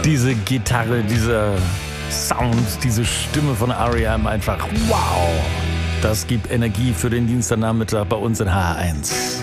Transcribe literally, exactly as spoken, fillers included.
Diese Gitarre, dieser Sound, diese Stimme von R E M, einfach wow. Das gibt Energie für den Dienstagnachmittag bei uns in H eins.